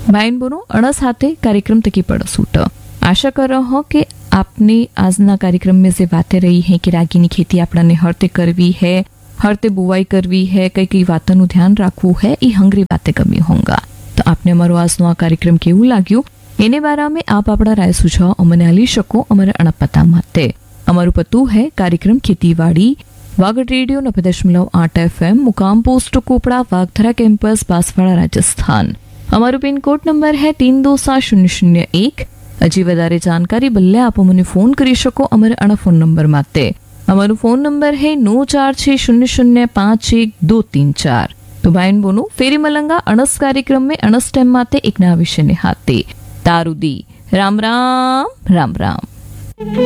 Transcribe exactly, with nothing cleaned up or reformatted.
भाइन बोनो अणस हाथे कार्यक्रम तकी पड़ सूट। आशा कर रहा हूं कि आपने आजना कार्यक्रम में से बातें रही हैं कि रागी की खेती आपने हरते करवी है, हरते बुवाई करवी है, कई कई बातों ध्यान राखवू है, ई हंगरी बातें कमी होंगा। तो आपने अमरो आजनो आ कार्यक्रम केवू लाग्यो एने बारा में आप आपड़ा राय सुझाव अमने आली शको अमरे अणपता माटे। अमरु पतु है कार्यक्रम खेतीवाड़ी वागड़ रेडियो नब्बे दशमलव आठ एफ एम मुकाम post कोपड़ा वागधरा campus Banswara Rajasthan. अमरु pin code number है तीन दो सात शून्य शून्य एक। हजी वधारे जानकारी बल्ले आप अमने फोन करी शको अमरे अण फोन नंबर माटे। अमरु फोन नंबर है नौ चार छह शून्य शून्य पांच एक दो तीन चार। तो भाईन बोनो फेरी मलंगा अणस कार्यक्रम में अणस टाइम माटे एक नवा विषय ने हाथे तारुदी। राम राम राम राम।